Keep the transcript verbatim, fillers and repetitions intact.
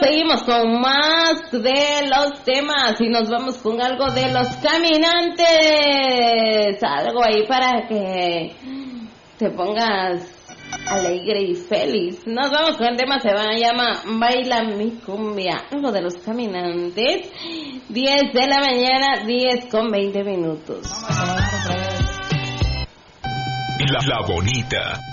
seguimos con más de los temas y nos vamos con algo de Los Caminantes. Algo ahí para que te pongas alegre y feliz. Nos vamos con el tema, se va, llama Baila mi cumbia, algo de Los Caminantes. diez de la mañana, diez con veinte minutos. La, la bonita.